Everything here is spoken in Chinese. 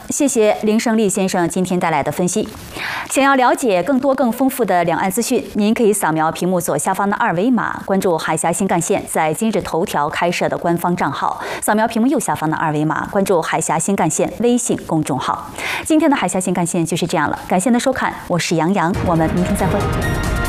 谢谢林胜利先生今天带来的分析。想要了解更多更丰富的两岸资讯，您可以扫描屏幕左下方的二维码，关注海峡新干线在今日头条开设的官方账号；扫描屏幕右下方的二维码，关注海峡新干线微信公众号。今天的海峡新干线就是这样了，感谢您的收看，我是杨洋，我们明天再会。